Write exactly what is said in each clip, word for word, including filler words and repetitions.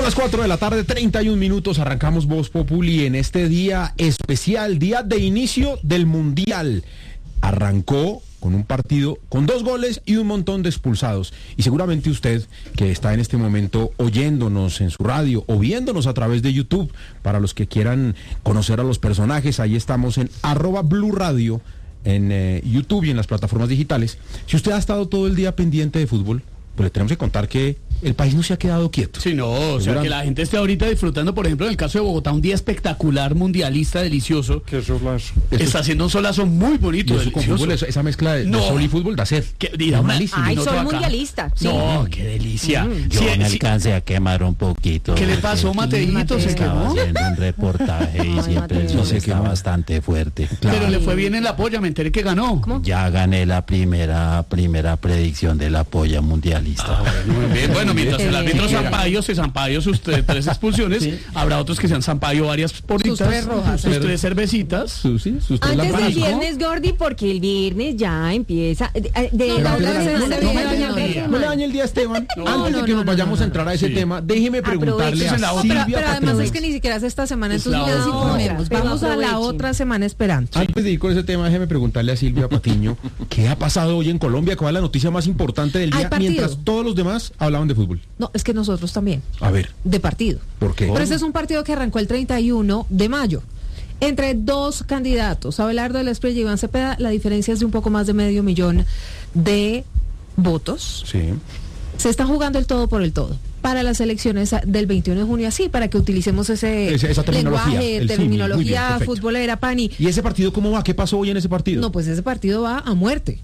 Son las cuatro de la tarde, treinta y un minutos, arrancamos Voz Populi en este día especial, día de inicio del Mundial. Arrancó con un partido con dos goles y un montón de expulsados. Y seguramente usted, que está en este momento oyéndonos en su radio o viéndonos a través de YouTube, para los que quieran conocer a los personajes, ahí estamos en arroba Blue Radio, en eh, YouTube y en las plataformas digitales. Si usted ha estado todo el día pendiente de fútbol, pues le tenemos que contar que el país no se ha quedado quieto. Sí, no, o sea, que la gente esté ahorita disfrutando, por ejemplo, en el caso de Bogotá, un día espectacular, mundialista, delicioso. Qué solazo. Está haciendo un solazo muy bonito, eso con fútbol, eso, esa mezcla de, no. de sol y fútbol da sed. Que, digamos, Ay, sol mundialista. Sí. No, qué delicia. Mm. Yo Sí, me sí. alcancé a quemar un poquito. ¿Qué le pasó, Mateito? ¿Se Estaba quemó? haciendo un reportaje y Ay, siempre el Mateo. sol Se está quemó. bastante fuerte. Pero le fue bien en la polla, me enteré que ganó. ¿Cómo? Ya gané la primera primera predicción de la polla mundialista. Ah, bueno, muy bien. Bueno, mientras el árbitro Bien. Zampayo se Zampayo sus tres, tres expulsiones, Sí. habrá otros que sean Zampayo varias porritas, Sus tres rojas. sus tres cervecitas. Sus, sí, sus tres Antes lamparas, del ¿no? viernes, Gordy, porque el viernes ya empieza. De, de No, la no, otra no, semana, no, la no, otra no, semana. No le dañe el día a Esteban. No, Antes no, de que no, nos no, vayamos no, a entrar a ese sí. tema, déjeme preguntarle Aprovechen a la otra. Silvia Pero, pero además Patiño. es que ni siquiera es esta semana, Es entonces la ya sí otra. comemos. Pero Vamos a la aprovechen. otra semana esperando. Antes de ir con ese tema, déjeme preguntarle a Silvia Patiño, ¿qué ha pasado hoy en Colombia? ¿Cuál es la noticia más importante del Hay día? partido. Mientras todos los demás hablaban de fútbol. No, es que nosotros también, A ver, de partido. ¿por qué? Pero ese es un partido que arrancó el treinta y uno de mayo. Entre dos candidatos, Abelardo de la Espriella y Iván Cepeda, la diferencia es de un poco más de medio millón de votos. Sí. Se está jugando el todo por el todo para las elecciones del veintiuno de junio, así, para que utilicemos ese Esa- esa terminología, lenguaje, el símil, muy bien, terminología perfecto. futbolera, Pani. ¿Y ese partido cómo va? ¿Qué pasó hoy en ese partido? No, pues ese partido va a muerte.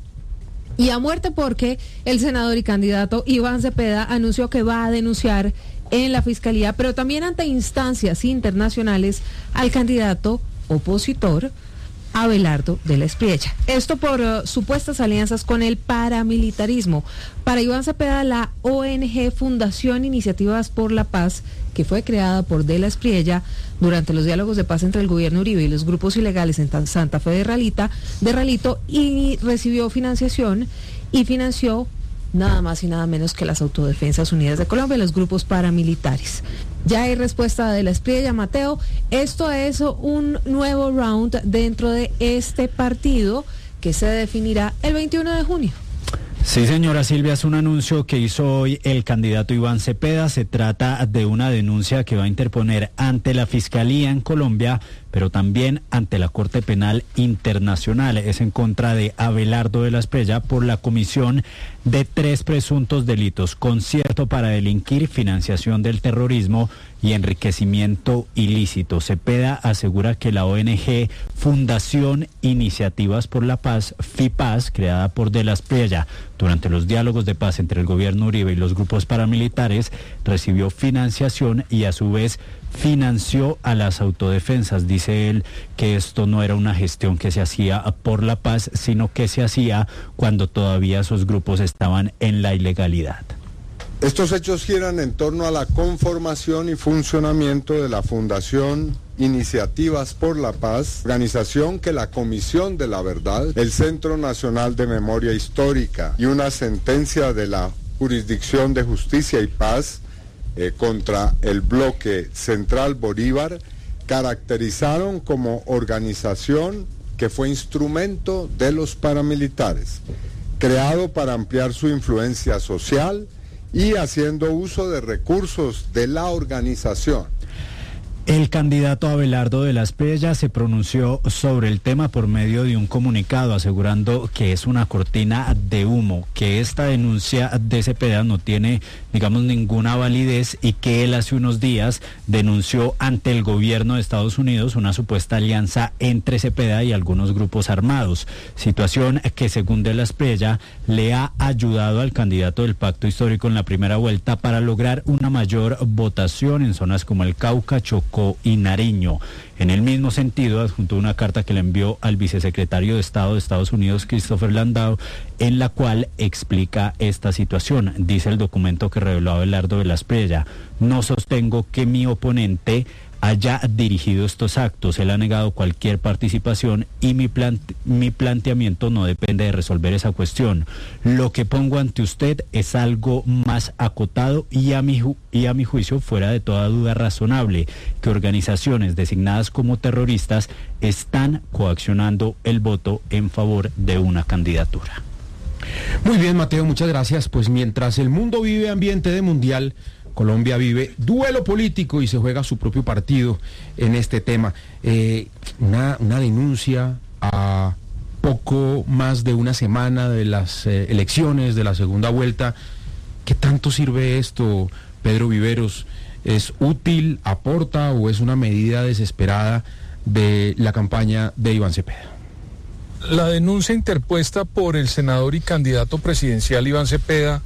Y a muerte porque el senador y candidato Iván Cepeda anunció que va a denunciar en la fiscalía, pero también ante instancias internacionales, al candidato opositor Abelardo de la Espriella. Esto por uh, supuestas alianzas con el paramilitarismo. Para Iván Cepeda, la O N G Fundación Iniciativas por la Paz, que fue creada por de la Espriella durante los diálogos de paz entre el gobierno Uribe y los grupos ilegales en Santa Fe de Ralita, de Ralito, y recibió financiación y financió nada más y nada menos que las Autodefensas Unidas de Colombia, los grupos paramilitares. Ya hay respuesta de la Espriella, Mateo. Esto es un nuevo round dentro de este partido que se definirá el veintiuno de junio. Sí, señora Silvia, es un anuncio que hizo hoy el candidato Iván Cepeda. Se trata de una denuncia que va a interponer ante la Fiscalía en Colombia, pero también ante la Corte Penal Internacional. Es en contra de Abelardo de la Espriella por la comisión de tres presuntos delitos: concierto para delinquir, financiación del terrorismo y enriquecimiento ilícito. Cepeda asegura que la O N G Fundación Iniciativas por la Paz, FIPAS, creada por de la Espriella durante los diálogos de paz entre el gobierno Uribe y los grupos paramilitares, recibió financiación y a su vez financió a las autodefensas. Dice él que esto no era una gestión que se hacía por la paz, sino que se hacía cuando todavía esos grupos estaban en la ilegalidad. Estos hechos giran en torno a la conformación y funcionamiento de la Fundación Iniciativas por la Paz, organización que la Comisión de la Verdad, el Centro Nacional de Memoria Histórica y una sentencia de la Jurisdicción de Justicia y Paz eh, contra el bloque Central Bolívar caracterizaron como organización que fue instrumento de los paramilitares, creado para ampliar su influencia social y haciendo uso de recursos de la organización. El candidato Abelardo de la Espriella se pronunció sobre el tema por medio de un comunicado, asegurando que es una cortina de humo, que esta denuncia de Cepeda no tiene, digamos, ninguna validez y que él hace unos días denunció ante el gobierno de Estados Unidos una supuesta alianza entre Cepeda y algunos grupos armados, situación que según de la Espriella le ha ayudado al candidato del Pacto Histórico en la primera vuelta para lograr una mayor votación en zonas como el Cauca, Chocó y Nariño. En el mismo sentido, adjuntó una carta que le envió al vicesecretario de Estado de Estados Unidos, Christopher Landau, en la cual explica esta situación. Dice el documento que reveló Abelardo de la Espriella: no sostengo que mi oponente haya dirigido estos actos. Él ha negado cualquier participación y mi, plante- mi planteamiento no depende de resolver esa cuestión. Lo que pongo ante usted es algo más acotado y a mi, ju- y a mi juicio fuera de toda duda razonable, que organizaciones designadas como terroristas están coaccionando el voto en favor de una candidatura. Muy bien, Mateo, muchas gracias. Pues mientras el mundo vive ambiente de mundial, Colombia vive duelo político y se juega su propio partido en este tema. Eh, una, una denuncia a poco más de una semana de las eh, elecciones, de la segunda vuelta. ¿Qué tanto sirve esto, Pedro Viveros? ¿Es útil, aporta o es una medida desesperada de la campaña de Iván Cepeda? La denuncia interpuesta por el senador y candidato presidencial Iván Cepeda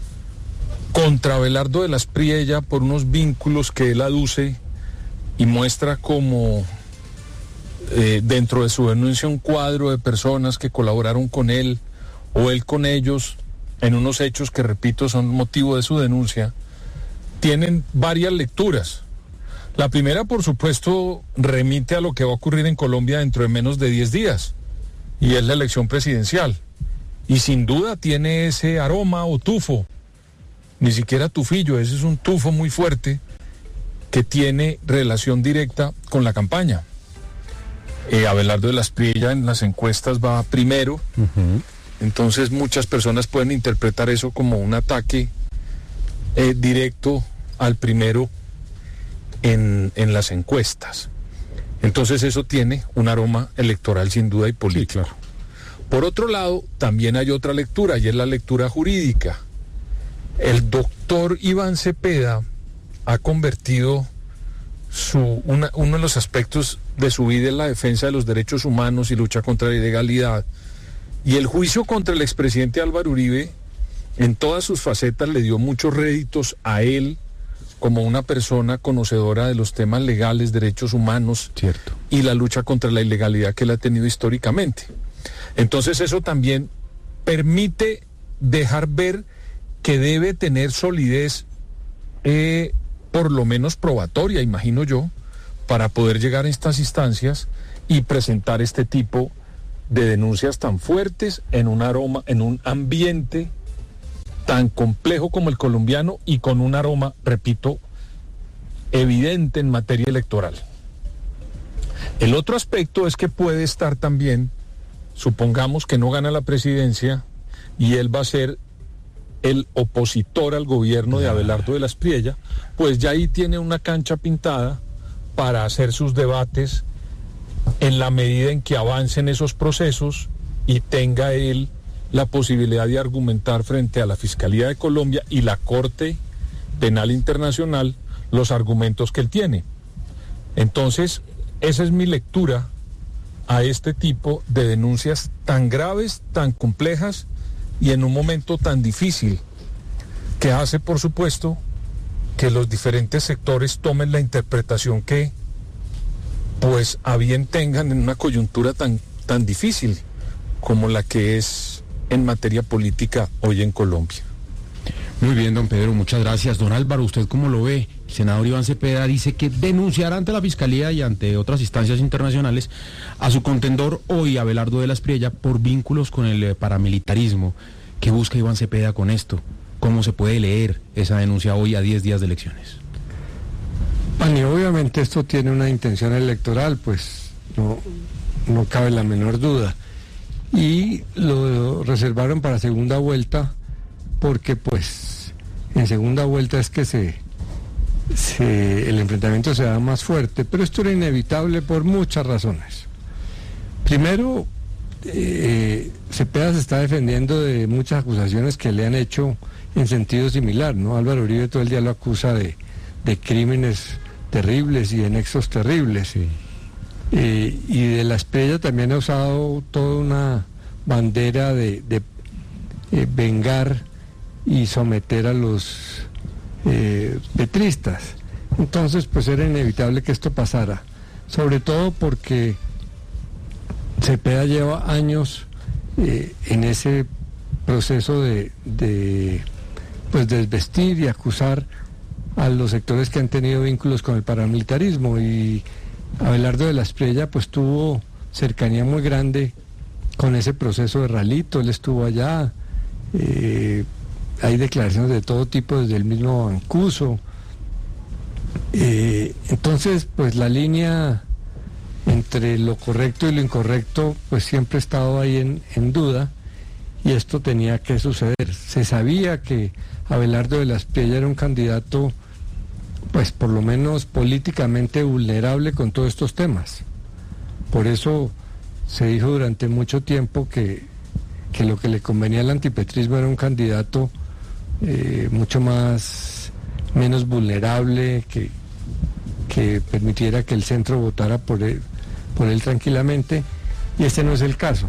contra Abelardo de la Espriella por unos vínculos que él aduce y muestra como eh, dentro de su denuncia un cuadro de personas que colaboraron con él o él con ellos en unos hechos que, repito, son motivo de su denuncia, tienen varias lecturas. La primera, por supuesto, remite a lo que va a ocurrir en Colombia dentro de menos de diez días, y es la elección presidencial. Y sin duda tiene ese aroma o tufo, ni siquiera tufillo, ese es un tufo muy fuerte que tiene relación directa con la campaña. Eh, Abelardo de la Espriella en las encuestas va primero, uh-huh. Entonces muchas personas pueden interpretar eso como un ataque eh, directo al primero en, en las encuestas. Entonces eso tiene un aroma electoral sin duda y político. Sí, claro. Por otro lado, también hay otra lectura, y es la lectura jurídica. El doctor Iván Cepeda ha convertido su, una, uno de los aspectos de su vida en la defensa de los derechos humanos y lucha contra la ilegalidad. Y el juicio contra el expresidente Álvaro Uribe, en todas sus facetas, le dio muchos réditos a él como una persona conocedora de los temas legales, derechos humanos. Cierto. Y la lucha contra la ilegalidad que él ha tenido históricamente. Entonces eso también permite dejar ver que debe tener solidez, eh, por lo menos probatoria, imagino yo, para poder llegar a estas instancias y presentar este tipo de denuncias tan fuertes en un aroma, en un ambiente tan complejo como el colombiano y con un aroma, repito, evidente en materia electoral. El otro aspecto es que puede estar también, supongamos que no gana la presidencia y él va a ser el opositor al gobierno de Abelardo de la Espriella, pues ya ahí tiene una cancha pintada para hacer sus debates en la medida en que avancen esos procesos y tenga él la posibilidad de argumentar frente a la Fiscalía de Colombia y la Corte Penal Internacional los argumentos que él tiene. Entonces, esa es mi lectura a este tipo de denuncias tan graves, tan complejas y en un momento tan difícil, que hace, por supuesto, que los diferentes sectores tomen la interpretación que, pues, a bien tengan en una coyuntura tan, tan difícil como la que es en materia política hoy en Colombia. Muy bien, don Pedro, muchas gracias. Don Álvaro, ¿usted cómo lo ve? El senador Iván Cepeda dice que denunciará ante la Fiscalía y ante otras instancias internacionales a su contendor hoy, Abelardo de la Espriella, por vínculos con el paramilitarismo. ¿Qué busca Iván Cepeda con esto? ¿Cómo se puede leer esa denuncia hoy a diez días de elecciones? Pani, obviamente esto tiene una intención electoral, pues no, no cabe la menor duda. Y lo reservaron para segunda vuelta porque pues en segunda vuelta es que se, se el enfrentamiento se da más fuerte, pero esto era inevitable por muchas razones. Primero, eh, Cepeda se está defendiendo de muchas acusaciones que le han hecho en sentido similar, ¿no? Álvaro Uribe todo el día lo acusa de, de crímenes terribles y de nexos terribles. Sí. Eh, y de la Espriella también ha usado toda una bandera de, de eh, vengar y someter a los eh, petristas. Entonces, pues era inevitable que esto pasara, sobre todo porque Cepeda lleva años eh, en ese proceso de, de pues desvestir y acusar a a los sectores que han tenido vínculos con el paramilitarismo, y Abelardo de la Espriella pues tuvo cercanía muy grande con ese proceso de Ralito. Él estuvo allá, eh, hay declaraciones de todo tipo desde el mismo Mancuso. Eh, entonces, pues la línea entre lo correcto y lo incorrecto, pues siempre ha estado ahí en, en duda, y esto tenía que suceder. Se sabía que Abelardo de la Espriella era un candidato, pues por lo menos políticamente vulnerable con todos estos temas. Por eso se dijo durante mucho tiempo que, que lo que le convenía al antipetrismo era un candidato eh, mucho más, menos vulnerable, que, que permitiera que el centro votara por él, por él tranquilamente, y este no es el caso.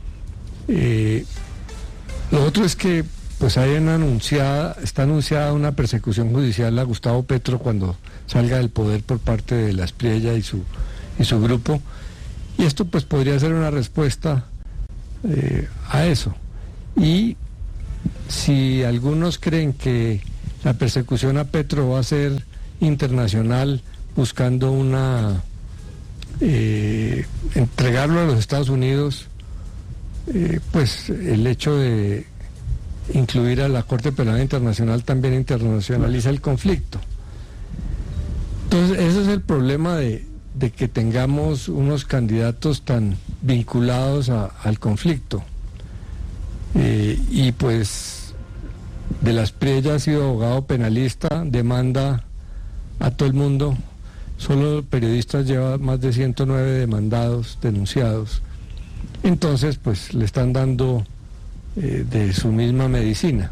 Eh, lo otro es que pues hay una anunciada, está anunciada una persecución judicial a Gustavo Petro cuando salga del poder por parte de la Espriella y su, y su grupo, y esto pues podría ser una respuesta eh, a eso. Y si algunos creen que la persecución a Petro va a ser internacional, buscando una eh, entregarlo a los Estados Unidos, eh, pues el hecho de incluir a la Corte Penal Internacional también internacionaliza el conflicto. Entonces ese es el problema de, de que tengamos unos candidatos tan vinculados a, al conflicto. Eh, y pues de la Espriella ha sido abogado penalista, demanda a todo el mundo. Solo periodistas lleva más de ciento nueve demandados, denunciados. Entonces pues le están dando eh, de su misma medicina.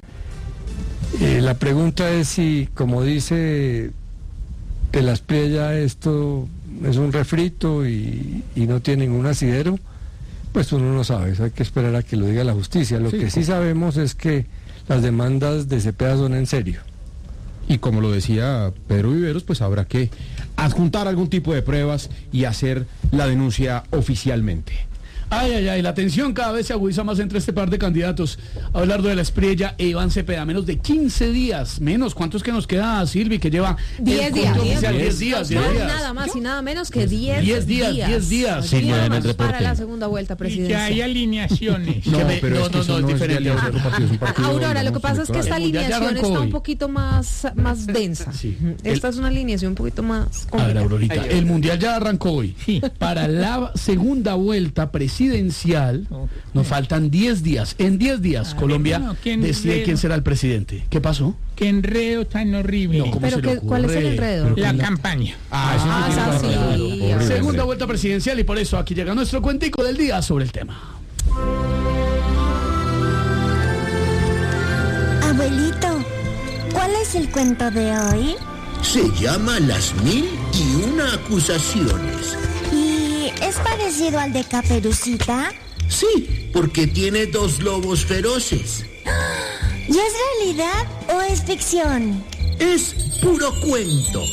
Eh, la pregunta es si, como dice de la Espriella, esto es un refrito y, y no tiene ningún asidero, pues uno no sabe, eso hay que esperar a que lo diga la justicia. Lo sí, que sí sabemos es que las demandas de Cepeda son en serio. Y como lo decía Pedro Viveros, pues habrá que adjuntar algún tipo de pruebas y hacer la denuncia oficialmente. Ay, ay, ay, la tensión cada vez se agudiza más entre este par de candidatos, Abelardo de la Espriella e Iván Cepeda. Menos de quince días, menos. ¿Cuántos que nos queda, Silvi, que lleva diez días? diez días, diez días. Nada más y nada menos que diez días. diez días. Sí, días en el reporte. para la segunda vuelta presidencial. Y ya hay alineaciones. No, me, pero no, es que no, eso no, no es es diferente. de otro partido, es un partido, Aurora, lo que digamos, pasa es que esta El Mundial ya alineación arrancó está un hoy. poquito más, más densa. Sí. Esta El- es una alineación un poquito más A ver, complicada. Aurorita, el Mundial ya arrancó hoy. Sí. Para la segunda vuelta presidencial Oh. nos faltan diez días. En diez días Ah, Colombia no, ¿quién decide enredo? quién será el presidente. ¿Qué pasó? Qué enredo tan horrible. No, ¿cómo Pero se le que, ¿cuál es el ocurre? enredo? La campaña. Ah, eso Ah, sí tiene esa razón. sí. Horrible, Segunda horrible. vuelta presidencial y por eso aquí llega nuestro cuentico del día sobre el tema. Abuelito, ¿cuál es el cuento de hoy? Se llama Las Mil y Una Acusaciones. ¿Y es parecido al de Caperucita? Sí, porque tiene dos lobos feroces. ¿Y es realidad o es ficción? Es puro cuento.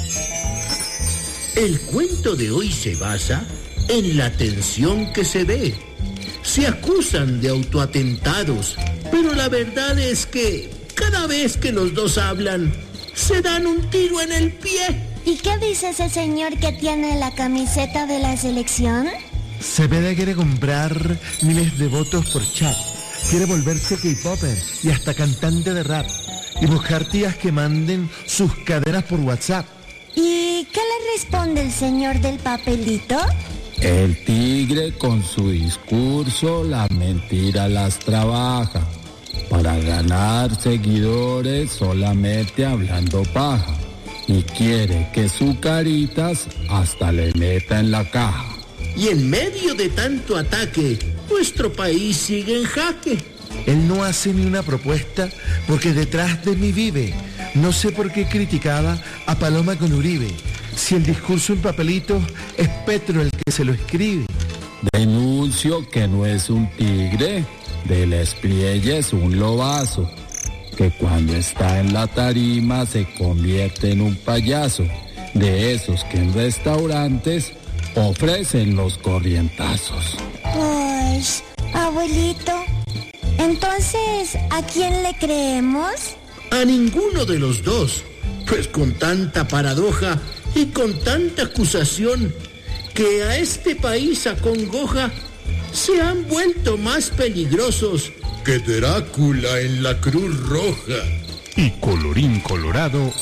El cuento de hoy se basa en la tensión que se ve. Se acusan de autoatentados, pero la verdad es que cada vez que los dos hablan, se dan un tiro en el pie. ¿Y qué dice ese señor que tiene la camiseta de la selección? Cepeda quiere comprar miles de votos por chat. Quiere volverse K-popper y hasta cantante de rap. Y buscar tías que manden sus cadenas por WhatsApp. ¿Y qué le responde el señor del papelito? El tigre con su discurso la mentira las trabaja. Para ganar seguidores solamente hablando paja. Y quiere que su caritas hasta le meta en la caja. Y en medio de tanto ataque, nuestro país sigue en jaque. Él no hace ni una propuesta porque detrás de mí vive. No sé por qué criticaba a Paloma con Uribe. Si el discurso en papelitos es Petro el que se lo escribe. Denuncio que no es un tigre, de la Espriella es un lobazo, que cuando está en la tarima se convierte en un payaso, de esos que en restaurantes ofrecen los corrientazos. Pues, abuelito, entonces, ¿a quién le creemos? A ninguno de los dos. Pues con tanta paradoja y con tanta acusación que a este país acongoja, se han vuelto más peligrosos que Drácula en la Cruz Roja. Y colorín colorado,